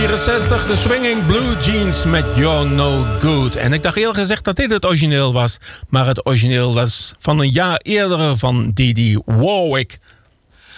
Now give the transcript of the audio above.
1964, de Swinging Blue Jeans met You're No Good. En ik dacht eerlijk gezegd dat dit het origineel was. Maar het origineel was van een jaar eerder van Didi Warwick.